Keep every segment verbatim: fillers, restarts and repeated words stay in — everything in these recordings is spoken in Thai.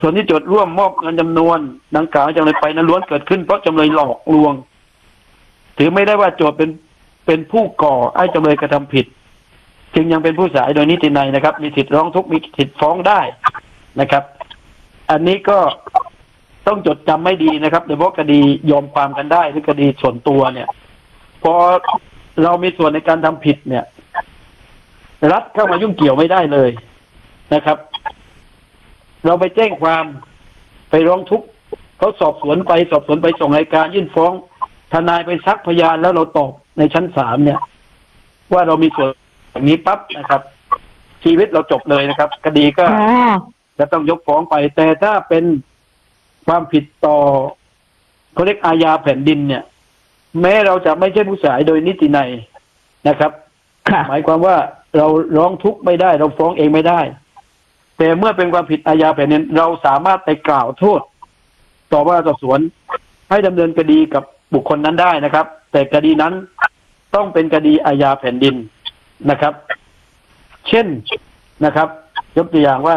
ส่วนที่โจทย์ร่วมมอบเงินจำนวนดังกล่าวจำเลยไปนั้นล้วนเกิดขึ้นเพราะจำเลยหลอกลวงถือไม่ได้ว่าโจทย์เป็นเป็นผู้ก่อให้จำเลยกระทำผิดจึงยังเป็นผู้เสียหายโดยนิตินัยนะครับมีสิทธิ์ร้องทุกข์มีสิทธิ์ฟ้องได้นะครับอันนี้ก็ต้องจดจำไม่ดีนะครับโดยเฉพาะคดียอมความกันได้หรือคดีส่วนตัวเนี่ยพอเรามีส่วนในการทำผิดเนี่ยรัฐเข้ามายุ่งเกี่ยวไม่ได้เลยนะครับเราไปแจ้งความไปร้องทุกข์เขาสอบสวนไปสอบสวนไปส่งอัยการยื่นฟ้องทนายไปซักพยานแล้วเราตอบในชั้นศาลเนี่ยว่าเรามีส่วนอย่างนี้ปั๊บนะครับชีวิตเราจบเลยนะครับคดีก็จะต้องยกฟ้องไปแต่ถ้าเป็นความผิดต่อเขาเรียกอาญาแผ่นดินเนี่ยแม้เราจะไม่ใช่ผู้เสียหายโดยนิตินัยนะครับหมายความว่าเราร้องทุกข์ไม่ได้เราฟ้องเองไม่ได้แต่เมื่อเป็นความผิดอาญาแผ่นดินเราสามารถไปกล่าวโทษต่อว่าสอบสวนให้ดำเนินคดีกับบุคคลนั้นได้นะครับแต่คดีนั้นต้องเป็นคดีอาญาแผ่นดินนะครับเช่นนะครับยกตัวอย่างว่า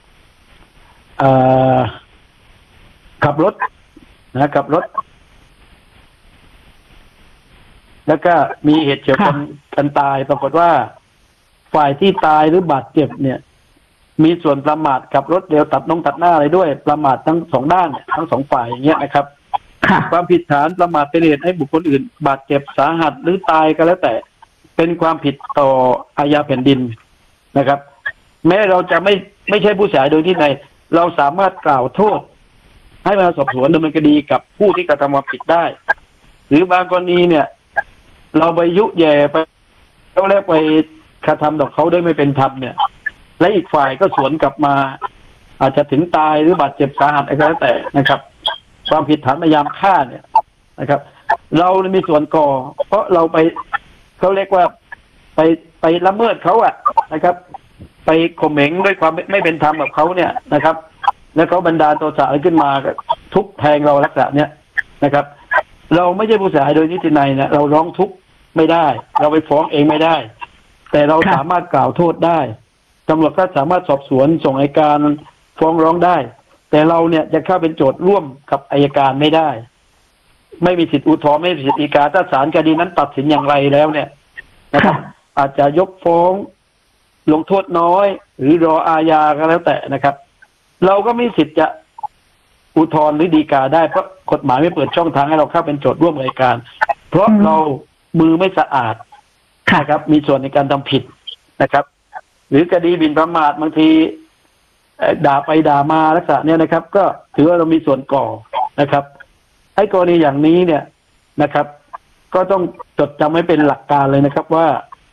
ขับรถนะขับรถแล้วก็มีเหตุเฉียวชนกันตายปรากฏว่าฝ่ายที่ตายหรือบาดเจ็บเนี่ยมีส่วนประมาทขับรถเร็วตัดน้องตัดหน้าอะไรด้วยประมาททั้งสองด้านทั้งสองฝ่ายอย่างเงี้ยนะครับความผิดฐานประมาทเป็นเหตุให้บุคคลอื่นบาดเจ็บสาหัสหรือตายก็แล้วแต่เป็นความผิดต่ออาญาแผ่นดินนะครับแม้เราจะไม่ไม่ใช่ผู้เสียหายโดยที่ไหนเราสามารถกล่าวโทษให้มาสอบสวนดำเนินคดีกับผู้ที่กระทำความผิดได้หรือบางกรณีเนี่ยเราไปยุแย่ไปเขาเรียกไปกระทำต่อเขาด้วยไม่เป็นธรรมเนี่ยและอีกฝ่ายก็สวนกลับมาอาจจะถึงตายหรือบาดเจ็บสาหัสอะไรก็แล้วแต่นะครับความผิดฐานพยายามฆ่าเนี่ยนะครับเรามีส่วนก่อเพราะเราไปเขาเรียกว่าไปไปละเมิดเขาอะนะครับไปข่มเหงด้วยความไม่เป็นธรรมกับเขาเนี่ยนะครับแล้วเขาบันดาลโทสะขึ้นมาทุบแทงเราลักษณะเนี้ยนะครับเราไม่ใช่ผู้เสียหายโดยนิตินัยนะเราร้องทุกข์ไม่ได้เราไปฟ้องเองไม่ได้แต่เราสามารถกล่าวโทษได้ตำรวจก็สามารถสอบสวนส่งอัยการฟ้องร้องได้แต่เราเนี่ยจะเข้าเป็นโจทย์ร่วมกับอัยการไม่ได้ไม่มีสิทธิอุทธรณ์ไม่มีสิทธิฎีกาถ้าศาลคดีนั้นตัดสินอย่างไรแล้วเนี่ยนะครับอาจจะยกฟ้องลงโทษน้อยหรือรออาญาก็แล้วแต่นะครับเราก็มีสิทธิ์จะอุทธรณ์หรือฎีกาได้เพราะกฎหมายไม่เปิดช่องทางให้เราเข้าเป็นโจทย์ร่วมอัยการเพราะเรามือไม่สะอาดนะครับมีส่วนในการทำผิดนะครับหรือคดีหมิ่นประมาทบางทีด่าไปด่ามาลักษณะเนี้ยนะครับก็ถือว่าเรามีส่วนก่อนะครับไอ้กรณีอย่างนี้เนี่ยนะครับก็ต้องจดจำไว้เป็นหลักการเลยนะครับว่า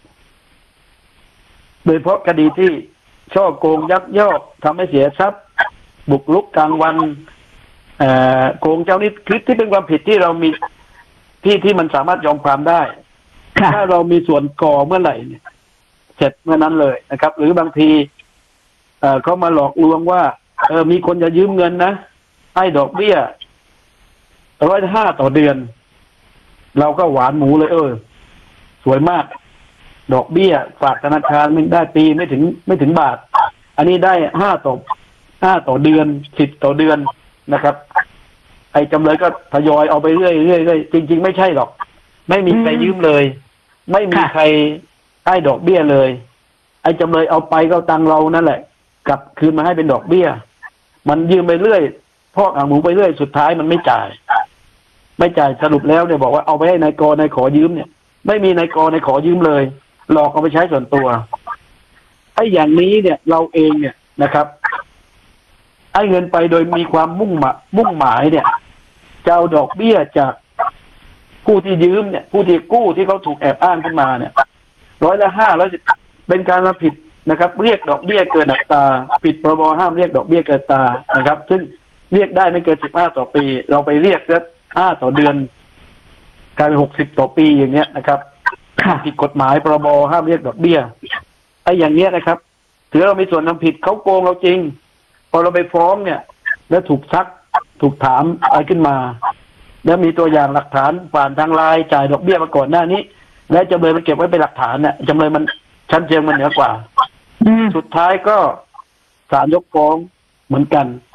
โดยเฉพาะคดีที่ช่อโกงยักยอกทำให้เสียทรัพย์บุกรุกกลางวันโกงเจ้านี้คือที่เป็นความผิดที่เรามีที่ที่มันสามารถยอมความได้ถ้าเรามีส่วนก่อเมื่อไหร่เนี่ยเสร็จเมื่อนั้นเลยนะครับหรือบางทีเอ่อเขามาหลอกลวงว่าเออมีคนจะยืมเงินนะให้ดอกเบี้ยร้อยห้าต่อเดือนเราก็หวานหมูเลยเออสวยมากดอกเบี้ยฝากธนาคารไม่ได้ปีไม่ถึงไม่ถึงบาทอันนี้ได้ห้าต่อห้าต่อเดือนสิบต่อเดือนนะครับไอ้จำเลยก็ทยอยเอาไปเรื่อยเรื่อยเรื่อยจริงๆไม่ใช่หรอกไม่มีใครยืมเลยไม่มีใครให้ดอกเบี้ยเลยไอ้จำเลยเอาไปก็ตังเรานั่นแหละกลับคืนมาให้เป็นดอกเบี้ยมันยืมไปเรื่อยพอกอ่างหมูไปเรื่อยสุดท้ายมันไม่จ่ายไม่จ่ายสรุปแล้วเนี่ยบอกว่าเอาไปให้นายกนายขอยืมเนี่ยไม่มีนายกนายขอยืมเลยหลอกเอาไปใช้ส่วนตัวไอ้อย่างนี้เนี่ยเราเองเนี่ยนะครับไอ้เงินไปโดยมีความมุ่งหมายมุ่งหมายเนี่ยจะเอาดอกเบี้ยจากผู้ที่ยืมเนี่ยผู้ที่กู้ที่เขาถูกแอบอ้างขึ้นมาเนี่ยร้อยละห้าร้อยสิบเป็นการมาผิดนะครับเรียกดอกเบี้ยเกินอัตราผิดพรบห้ามเรียกดอกเบี้ยเกินอัตรานะครับซึ่งเรียกได้ไม่เกินสิบห้าต่อปีเราไปเรียกแค่ห้าต่อเดือนกลายเป็นหกสิบต่อปีอย่างเงี้ยนะครับผิดกฎหมายพรบห้ามเรียกดอกเบี้ยไอ้อย่างเงี้ยนะครับถือเรามีส่วนทำผิดเขาโกงเราจริงพอเราไปฟ้องเนี่ยแล้วถูกซักถูกถามอะไรขึ้นมาแล้วมีตัวอย่างหลักฐานผ่านทางไลน์จ่ายดอกเบี้ยมาก่อนหน้านี้และจำเลยมันเก็บไว้เป็นหลักฐานเนี่ยจำเลยมันชั้นเชิงมันเหนือกว่าสุดท้ายก็ศาลยกฟ้องเหมือนกัน